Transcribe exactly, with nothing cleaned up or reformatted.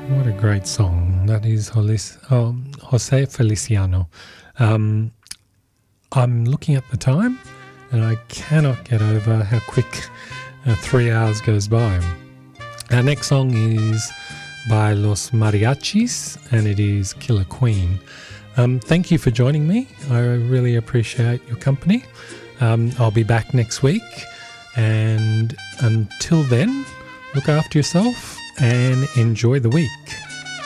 What a great song. That is Jolis, um, Jose Feliciano. Um, I'm looking at the time and I cannot get over how quick uh, three hours goes by. Our next song is by Los Mariachis and it is Killer Queen. Um, thank you for joining me. I really appreciate your company. Um, I'll be back next week, and until then, look after yourself and enjoy the week.